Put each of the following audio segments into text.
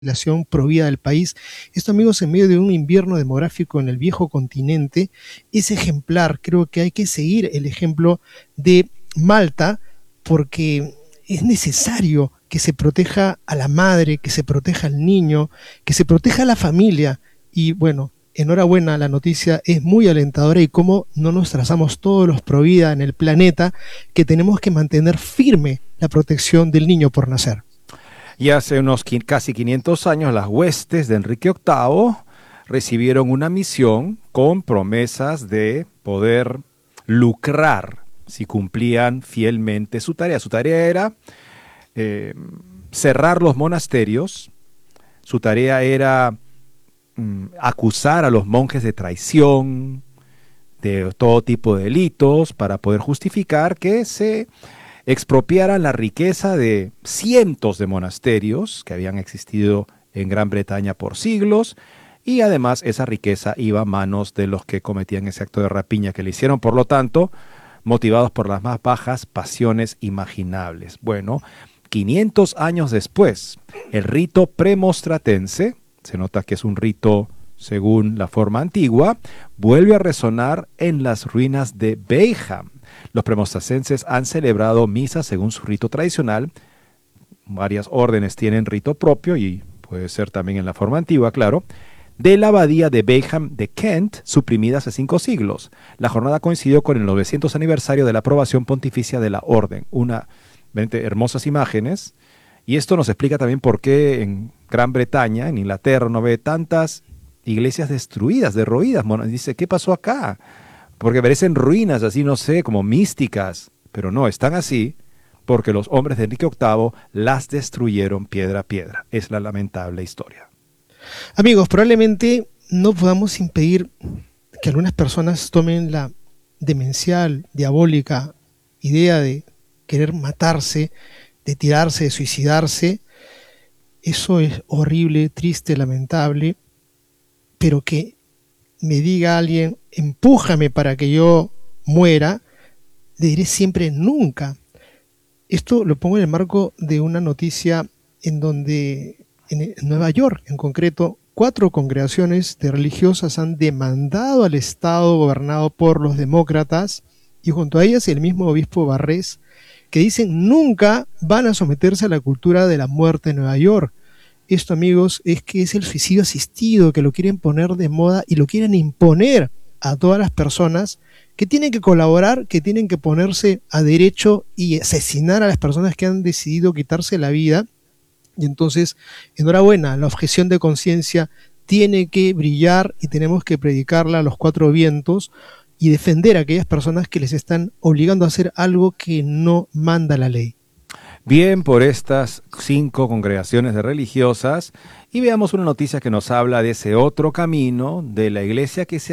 legislación provida del país. Esto, amigos, en medio de un invierno demográfico en el viejo continente, es ejemplar. Creo que hay que seguir el ejemplo de Malta porque es necesario que se proteja a la madre, que se proteja al niño, que se proteja a la familia. Y bueno, enhorabuena, la noticia es muy alentadora y cómo no nos trazamos todos los pro vida en el planeta que tenemos que mantener firme la protección del niño por nacer. Y hace unos casi 500 años las huestes de Enrique VIII recibieron una misión con promesas de poder lucrar si cumplían fielmente su tarea. Su tarea era cerrar los monasterios, su tarea era acusar a los monjes de traición, de todo tipo de delitos, para poder justificar que se expropiaran la riqueza de cientos de monasterios que habían existido en Gran Bretaña por siglos, y además esa riqueza iba a manos de los que cometían ese acto de rapiña que le hicieron, por lo tanto, motivados por las más bajas pasiones imaginables. Bueno, 500 años después, el rito premostratense, se nota que es un rito según la forma antigua, vuelve a resonar en las ruinas de Bayham. Los premostratenses han celebrado misas según su rito tradicional. Varias órdenes tienen rito propio y puede ser también en la forma antigua, claro, de la abadía de Bayham de Kent, suprimida hace 5 siglos. La jornada coincidió con el 900 aniversario de la aprobación pontificia de la orden. Hermosas imágenes. Y esto nos explica también por qué en Gran Bretaña, en Inglaterra, no ve tantas iglesias destruidas, derruidas. Dice, ¿qué pasó acá? Porque parecen ruinas así, no sé, como místicas. Pero no, están así porque los hombres de Enrique VIII las destruyeron piedra a piedra. Es la lamentable historia. Amigos, probablemente no podamos impedir que algunas personas tomen la demencial, diabólica idea de querer matarse, de tirarse, de suicidarse. Eso es horrible, triste, lamentable, pero que me diga alguien, empújame para que yo muera, le diré siempre nunca. Esto lo pongo en el marco de una noticia en donde en Nueva York, en concreto, 4 congregaciones de religiosas han demandado al Estado gobernado por los demócratas y junto a ellas el mismo obispo Barrés, que dicen nunca van a someterse a la cultura de la muerte en Nueva York. Esto, amigos, es que es el suicidio asistido, que lo quieren poner de moda y lo quieren imponer a todas las personas que tienen que colaborar, que tienen que ponerse a derecho y asesinar a las personas que han decidido quitarse la vida. Y entonces, enhorabuena, la objeción de conciencia tiene que brillar y tenemos que predicarla a los 4 vientos y defender a aquellas personas que les están obligando a hacer algo que no manda la ley. Bien, por estas 5 congregaciones de religiosas, y veamos una noticia que nos habla de ese otro camino de la iglesia que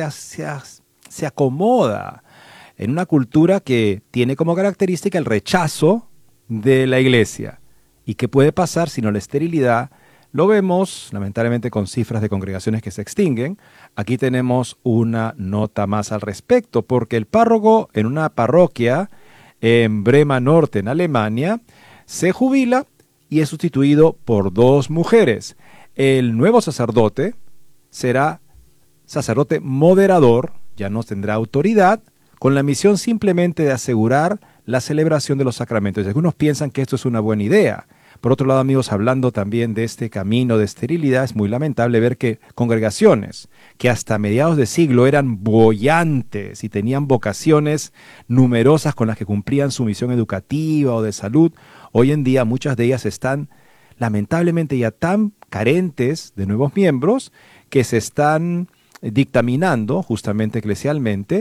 se acomoda en una cultura que tiene como característica el rechazo de la iglesia. ¿Y qué puede pasar sino la esterilidad? Lo vemos, lamentablemente, con cifras de congregaciones que se extinguen. Aquí tenemos una nota más al respecto, porque el párroco en una parroquia en Brema Norte, en Alemania, se jubila y es sustituido por 2 mujeres. El nuevo sacerdote será sacerdote moderador, ya no tendrá autoridad, con la misión simplemente de asegurar la celebración de los sacramentos. Y algunos piensan que esto es una buena idea. Por otro lado, amigos, hablando también de este camino de esterilidad, es muy lamentable ver que congregaciones que hasta mediados de siglo eran boyantes y tenían vocaciones numerosas con las que cumplían su misión educativa o de salud, hoy en día muchas de ellas están lamentablemente ya tan carentes de nuevos miembros que se están dictaminando justamente eclesialmente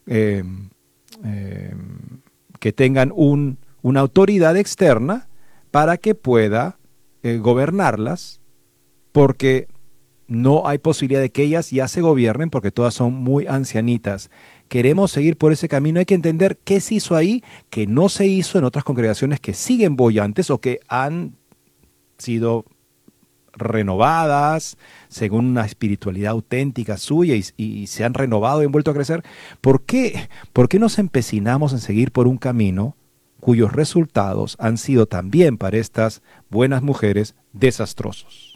que tengan una autoridad externa para que pueda gobernarlas, porque no hay posibilidad de que ellas ya se gobiernen, porque todas son muy ancianitas. Queremos seguir por ese camino, hay que entender qué se hizo ahí, que no se hizo en otras congregaciones que siguen bollantes o que han sido renovadas según una espiritualidad auténtica suya y se han renovado y han vuelto a crecer. ¿Por qué nos empecinamos en seguir por un camino cuyos resultados han sido también para estas buenas mujeres desastrosos?